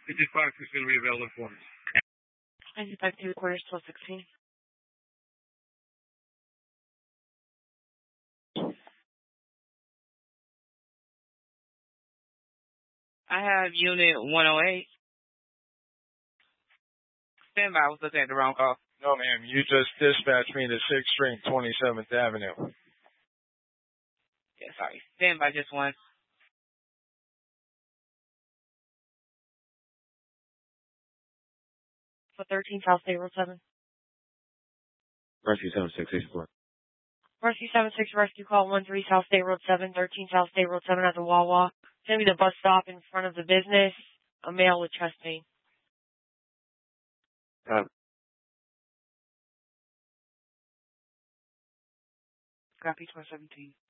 55 is going to be available for us. 95 3/4, 1216. I have unit 108. Stand by. I was looking at the wrong call. No, ma'am. You just dispatched me to 6th Street, 27th Avenue. Yeah, sorry. Stand by just one. For 13 South State Road 7. Rescue 7664. Rescue 76, rescue call 13 South State Road 7, 13 South State Road 7 at the Wawa. It's going to be the bus stop in front of the business. A male with chest pain. Copy 1217.